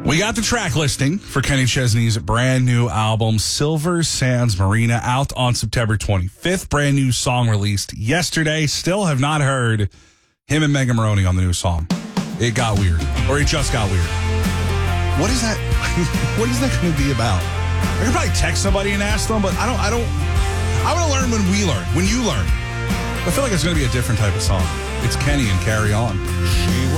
We got the track listing for Kenny Chesney's brand new album, Silver Sands Marina, out on September 25th. Brand new song released yesterday. Still have not heard him and Megan Moroney on the new song. It got weird, or it just got weird. What is that? What is that going to be about? I could probably text somebody and ask them, but I want to learn when we learn, when you learn. I feel like it's going to be a different type of song. It's Kenny and Carry On.